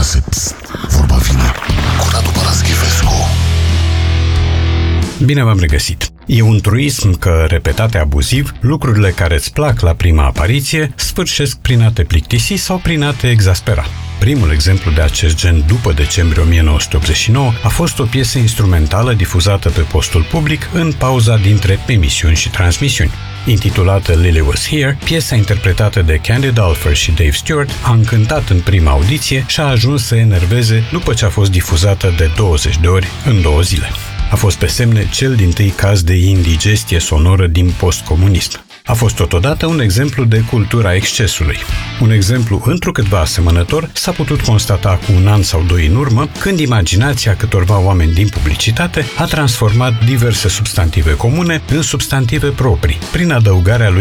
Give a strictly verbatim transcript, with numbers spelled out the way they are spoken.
șase. Psst, vorba vine cu Radu Paraschivescu. Bine v-am regăsit. E un truism că, repetate abuziv, lucrurile care îți plac la prima apariție sfârșesc prin a te plictisi sau prin a te exaspera. Primul exemplu de acest gen după decembrie o mie nouă sute optzeci și nouă a fost o piesă instrumentală difuzată pe postul public în pauza dintre emisiuni și transmisiuni. Intitulată Lily Was Here, piesa interpretată de Candy Dulfer și Dave Stewart a încântat în prima audiție și a ajuns să enerveze după ce a fost difuzată de douăzeci de ori în două zile. A fost pe semne cel dintâi caz de indigestie sonoră din postcomunism. A fost totodată un exemplu de cultura excesului. Un exemplu întrucâtva asemănător s-a putut constata cu un an sau doi în urmă, când imaginația câtorva oameni din publicitate a transformat diverse substantive comune în substantive proprii, prin adăugarea lui